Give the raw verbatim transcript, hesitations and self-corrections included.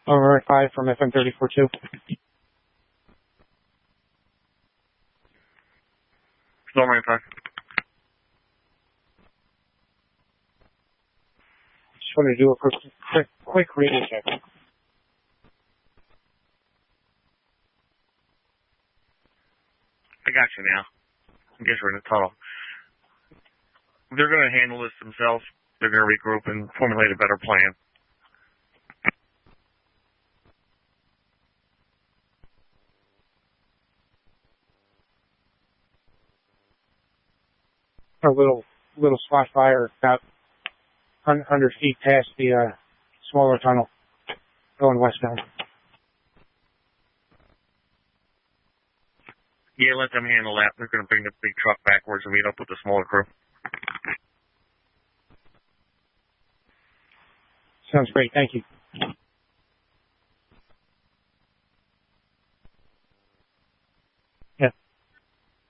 Over five from F M thirty-four two. Storm Rain five. Just wanted to do a quick, quick, quick radio check. I got you now. I guess we're in a tunnel. They're going to handle this themselves. They're going to regroup and formulate a better plan. A little, little spot fire about one hundred feet past the uh, smaller tunnel going westbound. Yeah, let them handle that. They're going to bring the big truck backwards and meet up with the smaller crew. Sounds great. Thank you.